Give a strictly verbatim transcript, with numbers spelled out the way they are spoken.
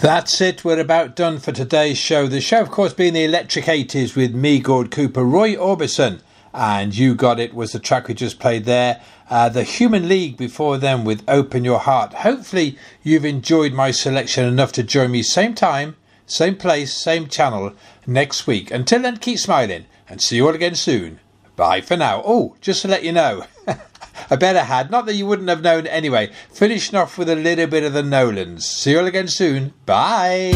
That's it, we're about done for today's show. The show, of course, being the Electric eighties with me, Gord Cooper, Roy Orbison, and You Got It was the track we just played there. Uh, the Human League before them with Open Your Heart. Hopefully you've enjoyed my selection enough to join me same time, same place, same channel next week. Until then, keep smiling and see you all again soon. Bye for now. Oh, just to let you know, I better had, not that you wouldn't have known anyway, finishing off with a little bit of the Nolans. See you all again soon. Bye.